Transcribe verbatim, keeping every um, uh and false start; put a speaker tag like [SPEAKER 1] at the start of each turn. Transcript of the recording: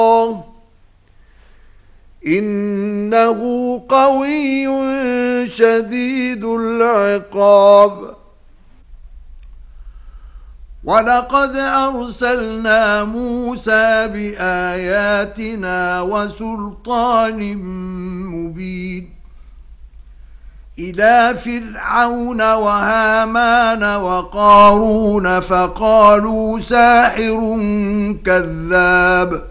[SPEAKER 1] إنه قوي شديد العقاب. ولقد أرسلنا موسى بآياتنا وسلطان مبين إلى فرعون وهامان وقارون فقالوا ساحر كذاب